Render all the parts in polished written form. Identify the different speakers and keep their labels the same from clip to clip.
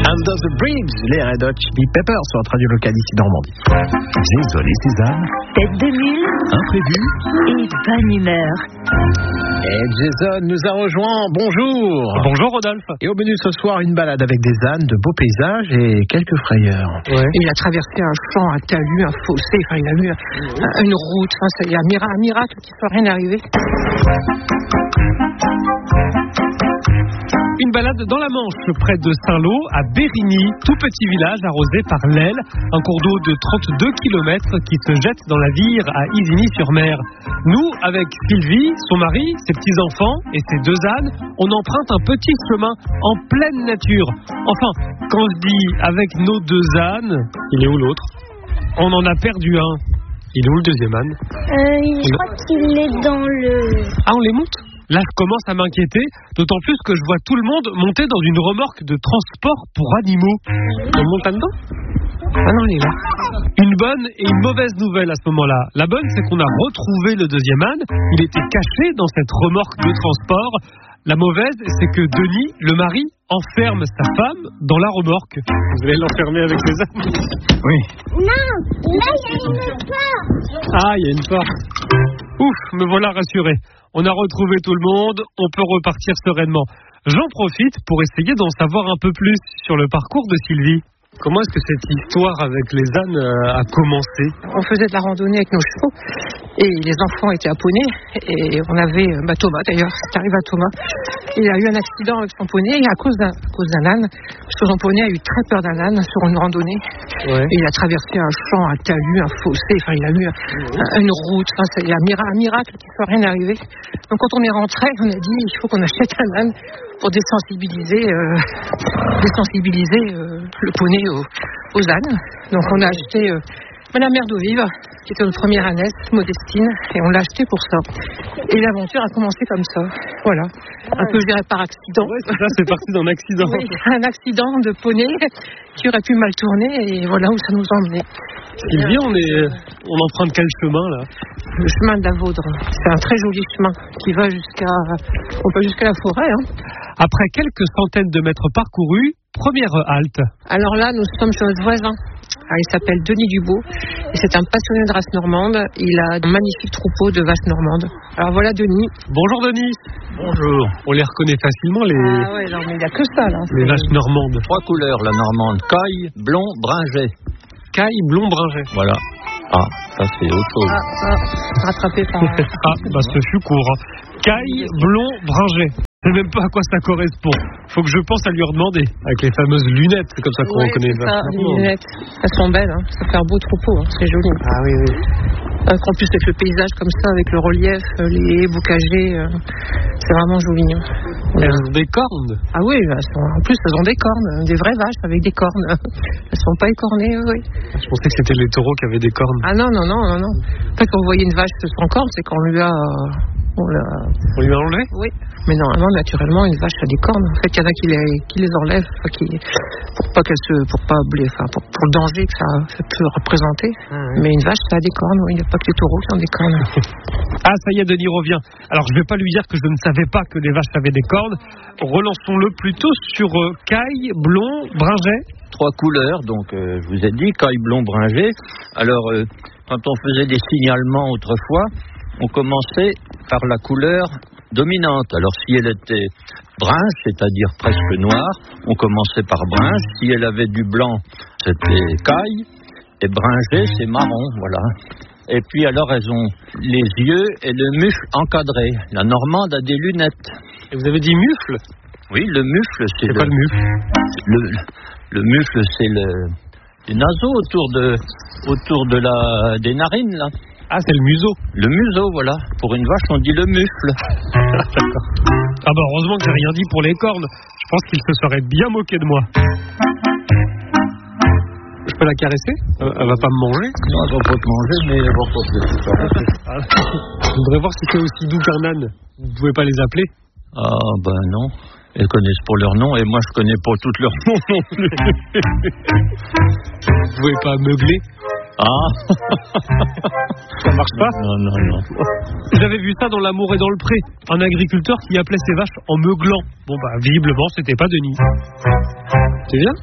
Speaker 1: Under the Bridge, les Red Hot Chili Peppers sur notre radio locale ici Normandie.
Speaker 2: Jason et Suzanne.
Speaker 3: Tête de mule.
Speaker 2: Imprévu.
Speaker 3: Et bonne humeur.
Speaker 1: Et Jason nous a rejoint. Bonjour.
Speaker 4: Bonjour Rodolphe.
Speaker 1: Et au menu ce soir, une balade avec des ânes, de beaux paysages et quelques frayeurs.
Speaker 4: Ouais.
Speaker 5: Il a traversé un champ, un talus, un fossé, enfin il a eu une route, enfin, il y a un miracle qui ne soit rien arrivé.
Speaker 4: Une balade dans la Manche, près de Saint-Lô, à Bérigny, tout petit village arrosé par l'Aile, un cours d'eau de 32 km qui se jette dans la Vire à Isigny-sur-Mer. Nous, avec Sylvie, son mari, ses petits-enfants et ses deux ânes, on emprunte un petit chemin en pleine nature. Enfin, quand je dis avec nos deux ânes, il est où l'autre ? On en a perdu un. Il est où le deuxième âne ?
Speaker 6: Je crois qu'il est dans le...
Speaker 4: Ah, on les monte ? Là, je commence à m'inquiéter, d'autant plus que je vois tout le monde monter dans une remorque de transport pour animaux. On monte là-dedans ?
Speaker 5: Ah non, il est là.
Speaker 4: Une bonne et une mauvaise nouvelle à ce moment-là. La bonne, c'est qu'on a retrouvé le deuxième âne. Il était caché dans cette remorque de transport. La mauvaise, c'est que Denis, le mari, enferme sa femme dans la remorque. Vous allez l'enfermer avec les ânes ?
Speaker 1: Oui.
Speaker 6: Non, là il y a une porte.
Speaker 4: Ah, il y a une porte. Ouf, me voilà rassuré. On a retrouvé tout le monde, on peut repartir sereinement. J'en profite pour essayer d'en savoir un peu plus sur le parcours de Sylvie. Comment est-ce que cette histoire avec les ânes a commencé ?
Speaker 5: On faisait de la randonnée avec nos chevaux et les enfants étaient à poney et on avait Thomas d'ailleurs, c'est arrivé à Thomas. Il a eu un accident avec son poney et à cause d'un âne, parce que son poney a eu très peur d'un âne sur une randonnée.
Speaker 4: Ouais.
Speaker 5: Et il a traversé un champ, un talus, un fossé, enfin il a eu une route, enfin, il y a un miracle qui ne soit rien arrivé. Donc quand on est rentré, on a dit il faut qu'on achète un âne pour désensibiliser le poney aux ânes. Donc on a acheté Madame Mère d'eau vive, qui était notre première ânesse, Modestine, et on l'a acheté pour ça. Et l'aventure a commencé comme ça, voilà. Un peu, je dirais, par accident.
Speaker 4: Ouais, c'est ça, c'est parti d'un accident.
Speaker 5: Oui, un accident de poney qui aurait pu mal tourner, et voilà où ça nous a emmenés.
Speaker 4: Sylvie, on emprunte quel chemin là ?
Speaker 5: Le chemin de la Vaudre, c'est un très joli chemin qui va jusqu'à la forêt. Hein.
Speaker 4: Après quelques centaines de mètres parcourus, première halte.
Speaker 5: Alors là, nous sommes chez notre voisin. Alors, il s'appelle Denis Dubois et c'est un passionné de race normande. Il a un magnifique troupeau de vaches normandes. Alors voilà Denis.
Speaker 4: Bonjour Denis.
Speaker 2: Bonjour.
Speaker 4: On les reconnaît facilement
Speaker 5: Ah ouais, non mais il n'y a que ça là.
Speaker 4: les vaches normandes.
Speaker 7: 3 couleurs, la normande. Caille, blond, bringé.
Speaker 4: Caille, blond, bringé.
Speaker 7: Voilà. Ah, ça c'est autre chose.
Speaker 5: Rattrapé par...
Speaker 4: Ah, bah ce fut court. Caille, blond, bringé. Je sais même pas à quoi ça correspond. Faut que je pense à lui redemander. Avec les fameuses lunettes, c'est comme ça qu'on reconnaît.
Speaker 5: C'est ça, les lunettes. Elles sont belles, hein. Ça fait un beau troupeau, hein. C'est joli.
Speaker 4: Ah oui, oui.
Speaker 5: En plus avec le paysage comme ça, avec le relief, les haies boucagées, c'est vraiment joli. Hein.
Speaker 4: Elles ont des cornes.
Speaker 5: Ah oui, en plus elles ont des cornes, des vraies vaches avec des cornes. Elles sont pas écornées, oui.
Speaker 4: Je pensais que c'était les taureaux qui avaient des cornes.
Speaker 5: Ah non. En fait, quand vous voyez une vache sans cornes, c'est qu'on lui a...
Speaker 4: On lui a enlevé ?
Speaker 5: Oui. Mais normalement, naturellement, une vache a des cornes. En fait, il y en a qui les enlèvent pour le danger que ça peut représenter. Mais une vache, ça a des cornes. Oui. Il n'y a pas que les taureaux qui ont des cornes.
Speaker 4: Ah, ça y est, Denis revient. Alors, je ne vais pas lui dire que je ne savais pas que les vaches avaient des cornes. Relançons-le plutôt sur caille, blond, bringé.
Speaker 7: 3 couleurs, donc je vous ai dit, caille, blond, bringé. Alors, quand on faisait des signalements autrefois, on commençait par la couleur dominante. Alors si elle était brinche, c'est-à-dire presque noire, on commençait par brinche. Si elle avait du blanc, c'était caille. Et bringé, c'est marron, voilà. Et puis alors elles ont les yeux et le mufle encadré. La normande a des lunettes.
Speaker 4: Et vous avez dit mufle ?
Speaker 7: Oui, le mufle,
Speaker 4: C'est pas le mufle.
Speaker 7: Le mufle, c'est les naseaux autour de des narines, là.
Speaker 4: Ah, c'est le museau.
Speaker 7: Le museau, voilà. Pour une vache, on dit le mufle.
Speaker 4: D'accord. Ah bah heureusement que j'ai rien dit pour les cornes. Je pense qu'il se serait bien moqué de moi. Je peux la caresser ? Elle va pas me manger ?
Speaker 7: Non, elle va pas te manger, mais elle va pas te
Speaker 4: Je voudrais voir si c'est aussi doux qu'un âne. Vous pouvez pas les appeler ?
Speaker 7: Ah, ben non. Elles connaissent pas leur nom et moi je connais pas toutes leurs noms non plus.
Speaker 4: Vous pouvez pas meugler ?
Speaker 7: Ah.
Speaker 4: Ça marche pas ?
Speaker 7: Non.
Speaker 4: J'avais vu ça dans L'amour et dans le pré. Un agriculteur qui appelait ses vaches en meuglant. Bon bah visiblement c'était pas Denis. C'est bien ?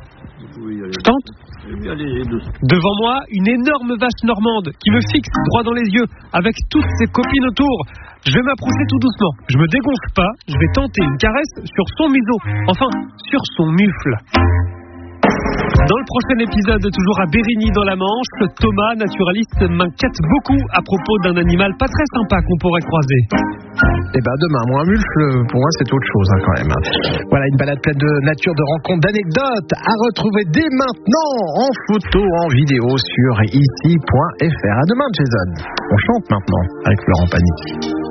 Speaker 4: Je tente. Devant moi, une énorme vache normande qui me fixe droit dans les yeux avec toutes ses copines autour. Je vais m'approcher tout doucement. Je me dégonfle pas. Je vais tenter une caresse sur son museau. Enfin, sur son mufle. Dans le prochain épisode, toujours à Bérigny dans la Manche, Thomas, naturaliste, m'inquiète beaucoup à propos d'un animal pas très sympa qu'on pourrait croiser.
Speaker 1: Eh ben demain, moi un mufle, pour moi c'est autre chose quand même. Voilà une balade pleine de nature, de rencontres, d'anecdotes à retrouver dès maintenant en photo, en vidéo sur ici.fr. À demain Jason. On chante maintenant avec Florent Pagny.